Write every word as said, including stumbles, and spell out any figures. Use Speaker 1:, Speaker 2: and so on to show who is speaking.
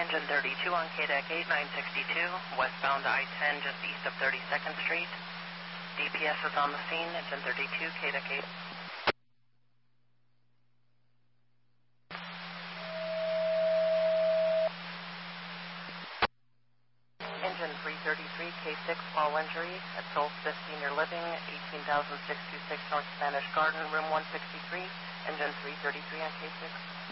Speaker 1: Engine thirty-two on K D E C eight nine sixty-two, westbound I ten just east of thirty-second Street. D P S is on the scene, Engine thirty-two, K D E C eight. Engine three thirty-three, K six, fall injury at Solstice Senior Living, eighteen thousand six hundred twenty-six North Spanish Garden, room one sixty-three, Engine three thirty-three on K six.